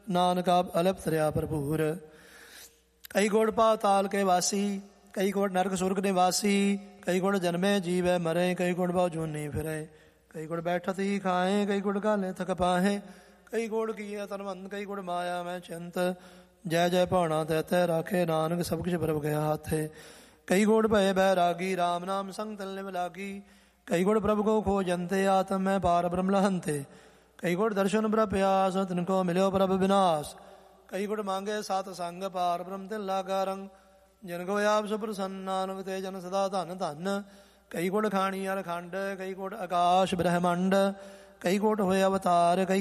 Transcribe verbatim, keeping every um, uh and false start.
ਨਾਨਕ ਆਪ ਅਲਪ ਤਰਿਆ ਭਰਪੂਰ। ਕਈ ਗੁਣ ਪਾਤਾਲ ਕੇ ਵਾਸੀ, ਕਈ ਗੁਣ ਨਰਕ ਸੁਰਗ ਨਿਵਾਸੀ, ਕਈ ਗੁਣ ਜਨਮੇ ਜੀਵੈ ਮਰੇ, ਕਈ ਗੁਣ ਬਹੁ ਜੂਨੀ ਫਿਰੇ, ਕਈ ਗੁਣ ਬੈਠਤ ਹੀ ਖਾਏ, ਕਈ ਗੁਣ ਘਾਲੇ ਥਕ ਪਾਹੇ, ਕਈ ਗੁਣ ਕੀਏ ਤਨਵੰਤ, ਕਈ ਗੁਣ ਮਾਇਆ ਮੈਂ ਚਿੰਤ। ਜੈ ਜੈ ਭਾਣਾ ਤੈ ਤੈ ਰਾਖੇ, ਨਾਨਕ ਸਭ ਕੁਛ ਪ੍ਰਭ ਗਿਆ ਹਾਥੇ। ਕਈ ਗੁਣ ਭਏ ਬੈਰਾਗੀ, ਰਾਮ ਨਾਮ ਸੰਗ ਤਲ ਨਿਵ ਲਾਗੀ, ਕਈ ਗੁਣ ਪ੍ਰਭ ਕੋ ਖੋਜੰਤੇ, ਆਤਮ ਮੈਂ ਪਾਰ ਬ੍ਰਹਮ ਲਹੰਤੇ। ਕਈ ਗੁਣ ਦਰਸ਼ਨ ਪ੍ਰਭ ਪਿਆਸ, ਤਿਨ ਕੋ ਮਿਲਿਓ ਪ੍ਰਭ ਵਿਨਾਸ਼, ਕਈ ਗੁਣ ਮੰਗੇ ਸਤ ਸੰਗ, ਪਾਰ ਬ੍ਰਹਮ ਤਿਨ ਲਾਗਾ ਰੰਗ। ਜਿਨ ਕੋ ਆਪ ਸੁ ਪ੍ਰਸੰਨ, ਨਾਨਕ ਤੇ ਜਨ ਸਦਾ ਧਨ ਧਨ। ਕਈ ਗੁਣ ਖਾਣੀ ਅਰ ਖੰਡ, ਕਈ ਗੁਣ ਆਕਾਸ਼ ਬ੍ਰਹਮੰਡ, ਕਈ ਗੁਣ ਹੋਏ ਅਵਤਾਰ, ਕਈ